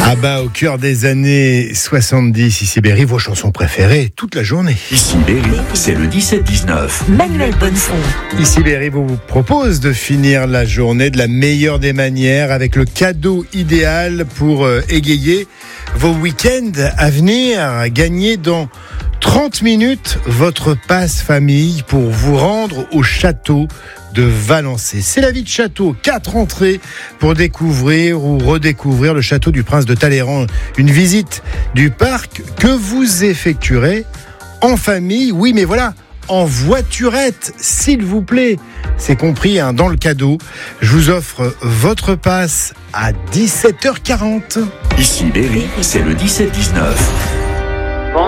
Ah bah, au cœur des années 70, ici Berry, vos chansons préférées toute la journée. Ici Berry, c'est le 17-19. Manuel Bonnefond. Ici Berry vous propose de finir la journée de la meilleure des manières avec le cadeau idéal pour égayer vos week-ends à venir. Gagner dans 30 minutes votre passe famille pour vous rendre au château de Valençay. C'est la vie de château, 4 entrées pour découvrir ou redécouvrir le château du Prince de Talleyrand. Une visite du parc que vous effectuerez en famille, oui mais voilà, en voiturette, s'il vous plaît. C'est compris dans le cadeau. Je vous offre votre passe à 17h40. Ici Berry, c'est le 17-19.